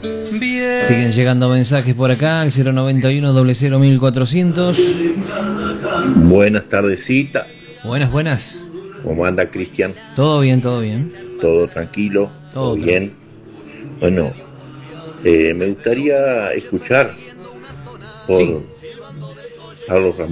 Siguen llegando mensajes por acá al 091-00-1400. Buenas tardecitas. Buenas. ¿Cómo anda, Cristian? Todo bien. ¿Todo tranquilo? ¿Todo bien? Bueno, me gustaría escuchar por Pablo Ramón.